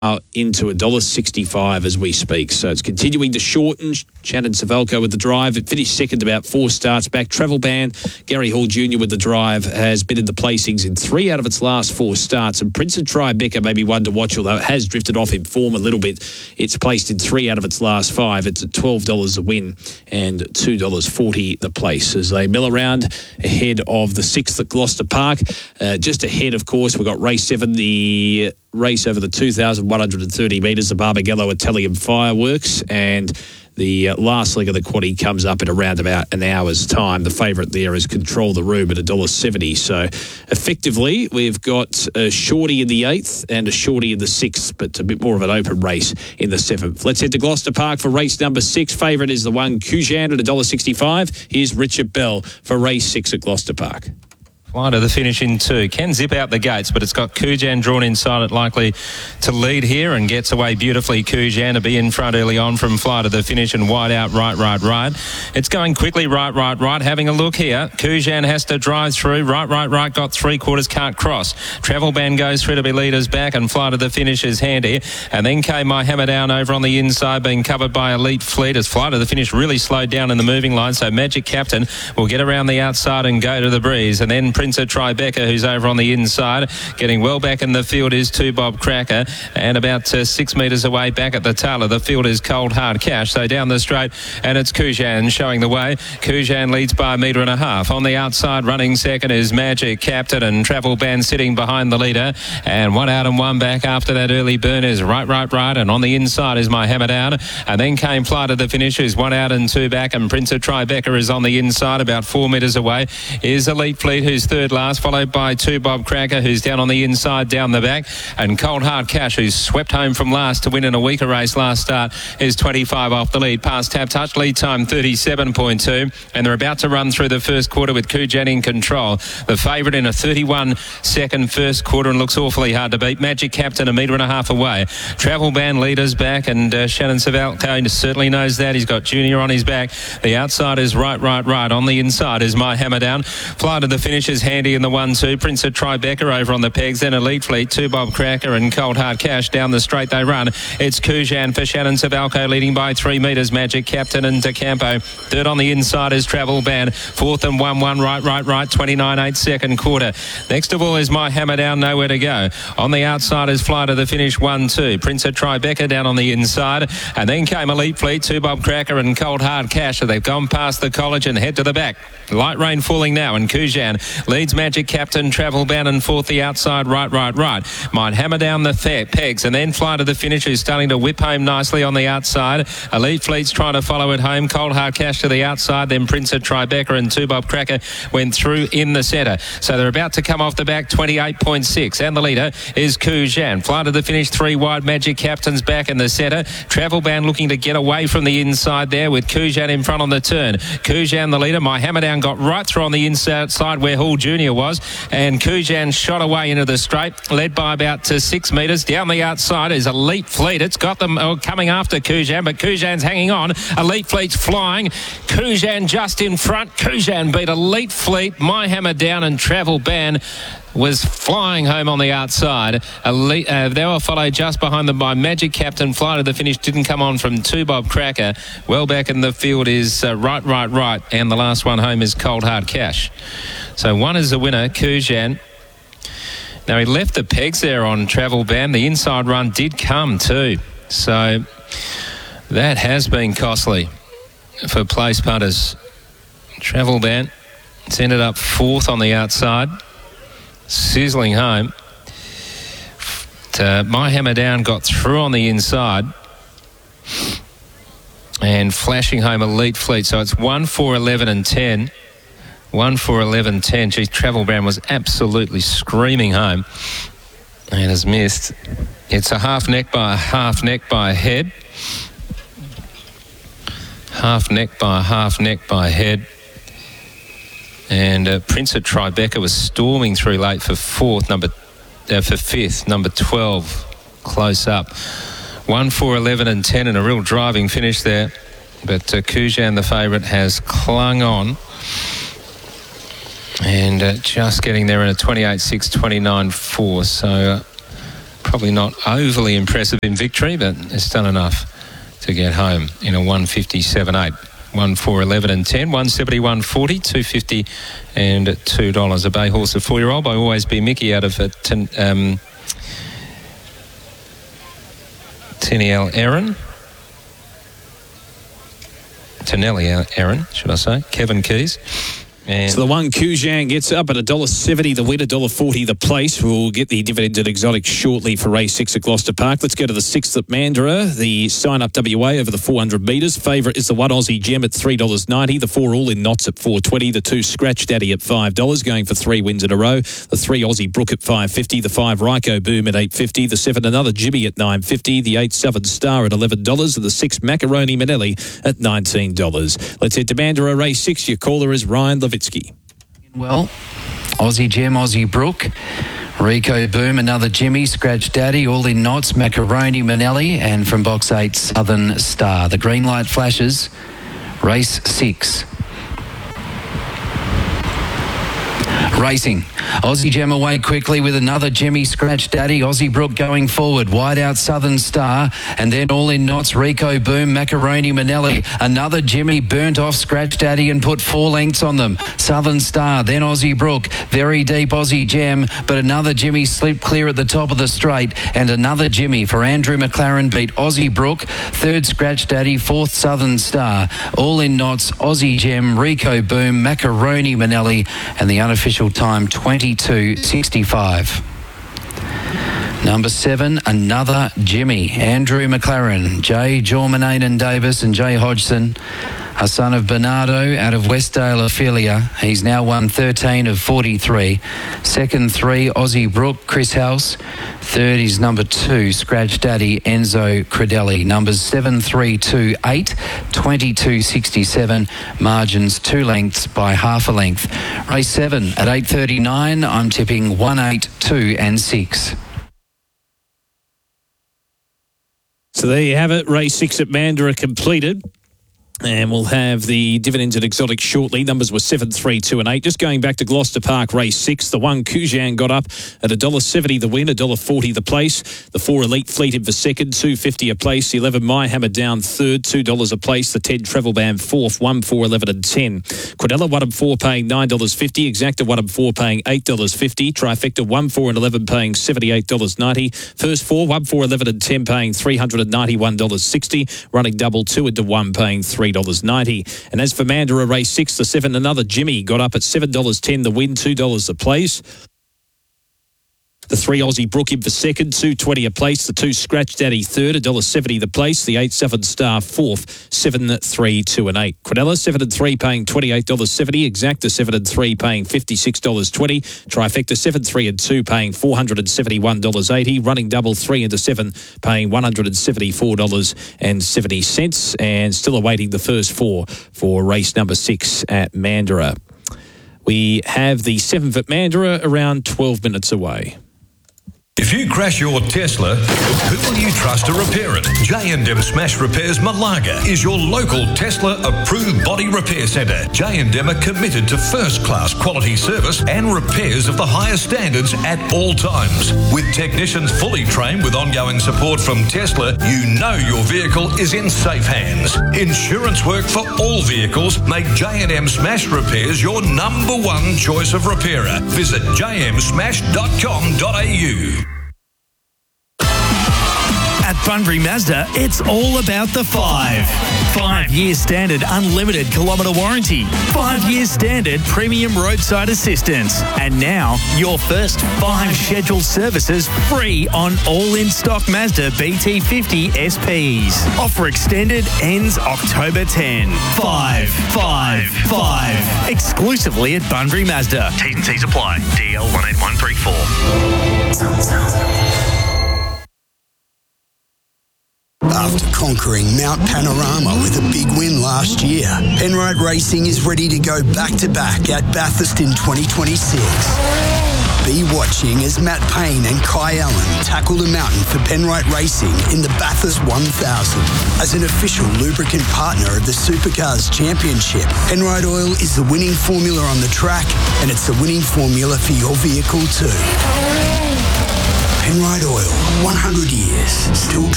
into $1.65 as we speak. So it's continuing to shorten. Shannon Savelko with the drive. It finished second about 4 starts back. Travel Band, Gary Hall Jr. with the drive, has been in the placings in 3 out of its last 4 starts. And Prince of Tribeca may be one to watch, although it has drifted off in form a little bit. It's placed in 3 out of its last 5. It's at $12 a win and $2.40 the place as they mill around ahead of the 6th at Gloucester Park. Just ahead, of course, we've got race 7, the race over the 2,130 metres, the Barbagallo Italian Fireworks, and the last leg of the quaddie comes up in around about an hour's time. The favourite there is Control the Room at $1.70. So effectively, we've got a shorty in the 8th and a shorty in the 6th, but a bit more of an open race in the 7th. Let's head to Gloucester Park for race number 6. Favourite is the one Kujan at $1.65. Here's Richard Bell for race 6 at Gloucester Park. Fly to the finish in 2. Can zip out the gates, but it's got Kujan drawn inside it, likely to lead here, and gets away beautifully. Kujan to be in front early on from Fly to the finish and wide out right. It's going quickly right. Having a look here. Kujan has to drive through. Right. Got 3/4, can't cross. Travel Band goes through to be leaders back, and Fly to the finish is handy. And then came My Hammer Down over on the inside, being covered by Elite Fleet as Fly to the finish really slowed down in the moving line. So Magic Captain will get around the outside and go to the breeze. And then Prince of Tribeca, who's over on the inside, getting well back in the field is 2 Bob Cracker, and about 6 metres away back at the tail of the field is Cold Hard Cash. So down the straight, and it's Kujan showing the way. Kujan leads by 1.5 metres. On the outside, running second is Magic Captain, and Travel Band sitting behind the leader, and 1 out and 1 back after that early burn is right, and on the inside is My Hammer Down, and then came Fly to the finish, who's 1 out and 2 back, and Prince of Tribeca is on the inside about 4 metres away is Elite Fleet, who's third last, followed by 2 Bob Cracker, who's down on the inside, down the back, and Cold Hard Cash, who's swept home from last to win in a weaker race last start, is 25 off the lead. Past Tap Touch, lead time 37.2, and they're about to run through the first quarter with Kujan in control. The favourite in a 31-second first quarter, and looks awfully hard to beat. Magic Captain 1.5 metres away. Travel Band leaders back, and Shannon Savelko certainly knows that. He's got Junior on his back. The outside is right. On the inside is My Hammer Down. Fly to the finish is handy in the 1-2. Prince of Tribeca over on the pegs. Then Elite Fleet, 2 Bob Cracker, and Cold Hard Cash down the straight they run. It's Kujan for Shannon Savelko, leading by 3 metres. Magic Captain and DeCampo. Third on the inside is Travel Band. Fourth and 1-1 right. 29.8 second quarter. Next of all is My Hammer Down, nowhere to go. On the outside is Fly to the finish 1-2. Prince of Tribeca down on the inside, and then came Elite Fleet, 2 Bob Cracker, and Cold Hard Cash. So they've gone past the college and head to the back. Light rain falling now, and Kujan leads Magic Captain, Travel Band, and fourth the outside right. Might Hammer Down the pegs, and then Fly to the finish, who's starting to whip home nicely on the outside. Elite Fleet's trying to follow it home. Cold Hard Cash to the outside, then Prince of Tribeca and 2 Bob Cracker went through in the centre. So they're about to come off the back, 28.6, and the leader is Kujan. Fly to the finish 3 wide. Magic Captain's back in the centre. Travel Band looking to get away from the inside there with Kujan in front on the turn. Kujan the leader. My Hammer Down got right through on the inside where Hall Jr. was, and Kujan shot away into the straight, led by about 6 metres. Down the outside is Elite Fleet. It's got them coming after Kujan, but Kujan's hanging on. Elite Fleet's flying. Kujan just in front. Kujan beat Elite Fleet. My Hammer Down and Travel Band was flying home on the outside. They were followed just behind them by Magic Captain. Fly to the finish didn't come on from 2 Bob Cracker. Well back in the field is right. And the last one home is Cold Hard Cash. So 1 is the winner, Kujan. Now he left the pegs there on Travel Band. The inside run did come too. So that has been costly for place punters. Travel Band, it's ended up 4th on the outside. Sizzling home. My Hammer Down got through on the inside and flashing home Elite Fleet. So it's 1, 4, 11 and 10. 1, 4, 11, 10. Geez, Travel Band was absolutely screaming home and has missed. It's a half neck by a head. Half neck by head. And Prince of Tribeca was storming through late for fifth, number 12, close up. 1, 4, 11 and 10, and a real driving finish there. But Kujan, the favourite, has clung on. And just getting there in a 28.6, 29.4. So Probably not overly impressive in victory, but it's done enough to get home in a 157.8. 1, 4, 11 and 10, 171.40, 250 and $2. A bay horse, a 4-year-old by Always Be Mickey out of Teniel Aaron. Tenelli Aaron, should I say. Kevin Keys. And so the one Kujan gets up at $1.70, the win $1.40, the place. We'll get the dividended exotic shortly for race 6 at Gloucester Park. Let's go to the 6th at Mandurah. The sign up WA over the 400 metres. Favourite is the 1 Aussie Gem at $3.90. The 4 All In Knots at $4.20. The 2 Scratch Daddy at $5, going for 3 wins in a row. The 3 Aussie Brook at $5.50. The 5 Ryko Boom at $8.50. The 7 Another Jimmy at $9.50. The 8 Southern Star at $11. And the 6 Macaroni Manelli at $19. Let's head to Mandurah race 6. Your caller is Ryan Levitsky. Well, Aussie Gem, Aussie Brook, Rico Boom, Another Jimmy, Scratch Daddy, All In Knots, Macaroni Manelli, and from box 8, Southern Star. The green light flashes, race 6. Racing. Aussie Gem away quickly with Another Jimmy, Scratch Daddy, Aussie Brook going forward, wide out Southern Star, and then All In Knots, Rico Boom, Macaroni Manelli. Another Jimmy burnt off Scratch Daddy and put 4 lengths on them. Southern Star, then Aussie Brook, very deep Aussie Gem, but Another Jimmy slipped clear at the top of the straight, and Another Jimmy for Andrew McLaren beat Aussie Brook, 3rd Scratch Daddy, 4th Southern Star, All In Knots, Aussie Gem, Rico Boom, Macaroni Manelli, and the unofficial time 22.65. Number 7, Another Jimmy. Andrew McLaren, Jay Jormanen Davis and Jay Hodgson, a son of Bernardo out of Westdale Ophelia. He's now won 13 of 43. Second 3, Aussie Brook, Chris House. Third is number 2, Scratch Daddy, Enzo Credelli. Numbers 7, 3, 2, 8, 22.67. Margins 2 lengths by half a length. Race 7 at 8:39. I'm tipping 1, 8, 2 and 6. So there you have it. Race 6 at Mandurah completed. And we'll have the dividends at exotic shortly. Numbers were 7, 3, 2 and 8. Just going back to Gloucester Park, race 6. The 1 Kujan got up at $1.70 the win, $1.40 the place. The 4 Elite Fleet in for second, $2.50 a place. The 11 My Hammer down third, $2 a place. The 10 Travel Band fourth, 1, 4, 11 and 10. Quadella 1 and 4 paying $9.50. Exacta 1 and 4 paying $8.50. Trifecta 1, 4 and 11 paying $78.90. First 4, 1, 4, 11 and 10 paying $391.60. Running double 2 into 1 paying $3.90. And as for Mandurah race 6, the 7 Another Jimmy got up at $7.10 the win, $2 a place. The 3 Aussie Brook in for second, $2.20 a place. The 2 Scratch Daddy third, $1.70 the place. The 8 Southern Star fourth, 7, 3, 2 and 8. Quadella 7 and 3 paying $28.70. Exacta 7 and 3 paying $56.20. Trifecta 7, 3 and 2 paying $471.80. Running double 3 into 7 paying $174.70. And still awaiting the first 4 for race number 6 at Mandurah. We have the 7th at Mandurah around 12 minutes away. If you crash your Tesla, who will you trust to repair it? J&M Smash Repairs Malaga is your local Tesla-approved body repair centre. J&M are committed to first-class quality service and repairs of the highest standards at all times. With technicians fully trained with ongoing support from Tesla, you know your vehicle is in safe hands. Insurance work for all vehicles. Make J&M Smash Repairs your number 1 choice of repairer. Visit jmsmash.com.au. At Bunbury Mazda, it's all about the 5. 5-year standard unlimited kilometre warranty. 5-year standard premium roadside assistance. And now, your first 5 scheduled services free on all in-stock Mazda BT50 SPs. Offer extended ends October 10. 5. Exclusively at Bunbury Mazda. T's and C's apply. DL 18134. After conquering Mount Panorama with a big win last year, Penrite Racing is ready to go back-to-back at Bathurst in 2026. Be watching as Matt Payne and Kai Allen tackle the mountain for Penrite Racing in the Bathurst 1000. As an official lubricant partner of the Supercars Championship, Penrite Oil is the winning formula on the track, and it's the winning formula for your vehicle too. Penrite Oil, 100 years, still